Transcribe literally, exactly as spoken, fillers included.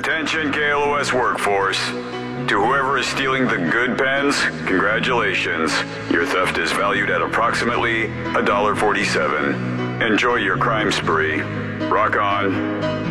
Attention K L O S workforce. To whoever is stealing the good pens, congratulations. Your theft is valued at approximately one dollar forty-seven. Enjoy your crime spree. Rock on.